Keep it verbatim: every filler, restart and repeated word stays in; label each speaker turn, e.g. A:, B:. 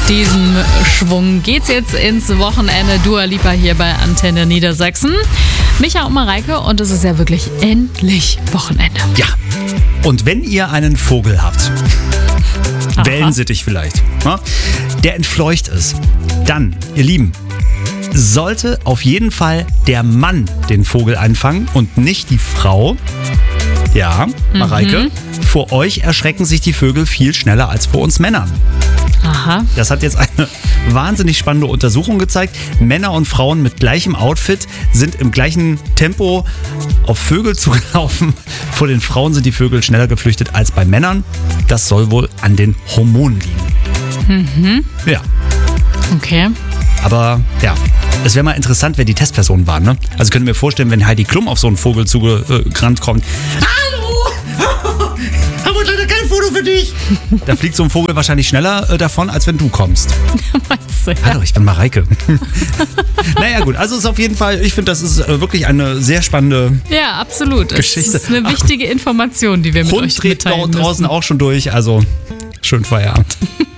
A: diesem Schwung geht's jetzt ins Wochenende. Dua Lipa hier bei Antenne Niedersachsen. Micha und Mareike und es ist ja wirklich endlich Wochenende.
B: Ja, und wenn ihr einen Vogel habt,
A: Aha.
B: Wellensittich vielleicht, ne, der entfleucht ist, dann, ihr Lieben, sollte auf jeden Fall der Mann den Vogel einfangen und nicht die Frau. Ja, Mareike, mhm. vor euch erschrecken sich die Vögel viel schneller als vor uns Männern.
A: Aha.
B: Das hat jetzt eine wahnsinnig spannende Untersuchung gezeigt. Männer und Frauen mit gleichem Outfit sind im gleichen Tempo auf Vögel zugelaufen. Vor den Frauen sind die Vögel schneller geflüchtet als bei Männern. Das soll wohl an den Hormonen liegen.
A: Mhm.
B: Ja.
A: Okay.
B: Aber ja, es wäre mal interessant, wer die Testpersonen waren. Ne? Also könnt ihr mir vorstellen, wenn Heidi Klum auf so einen Vogel zugerannt kommt. Hallo! Aber leider kein Foto für dich. Da fliegt so ein Vogel wahrscheinlich schneller äh, davon, als wenn du kommst.
A: Meinst du, ja?
B: Hallo, ich bin Mareike. Naja gut, also ist auf jeden Fall, ich finde, das ist äh, wirklich eine sehr spannende
A: Ja, absolut.
B: Geschichte.
A: Es ist eine wichtige Information, die wir mit
B: Hund
A: euch
B: dreht
A: mitteilen
B: draußen
A: müssen.
B: auch schon durch, also schön Feierabend.